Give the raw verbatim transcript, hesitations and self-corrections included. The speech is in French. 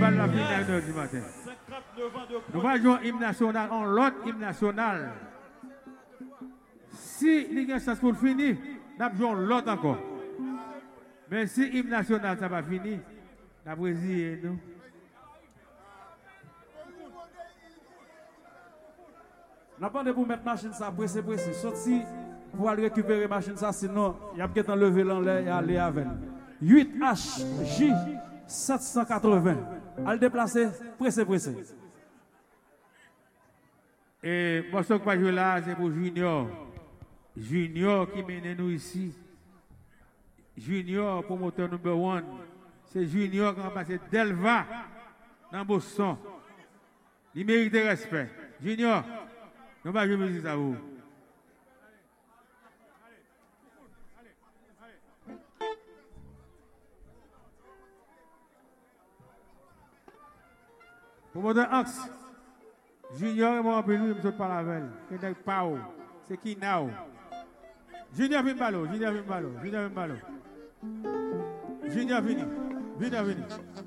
festival va finir à une heure du matin. Nous allons jouer un hymne national en l'autre hymne national. Si il y a une chance pour le finir, nous allons jouer l'autre encore. Mais si l'hymne national ça va finir, nous allons résigner nous. N'a pas de pour mettre machine ça pressé pressé. Sorti pour aller récupérer machine ça sinon il y a peut-être enlever l'enlever et aller avec. huit H J sept cent quatre-vingts. Al déplacer pressé pressé. Et moi ce que je joue là c'est pour Junior. Junior qui mène nous ici. Junior promoteur numéro un. C'est Junior qui a passé Delva dans Boston. Il mérite respect. Junior, nous allons jouer musique à vous. Promoteur Axe. Junior, moi, je ne sais pas la veille. C'est qui now? Junior Vimbalo, Junior Vimbalo, Junior Vimbalo. Junior Vini, Junior Vini.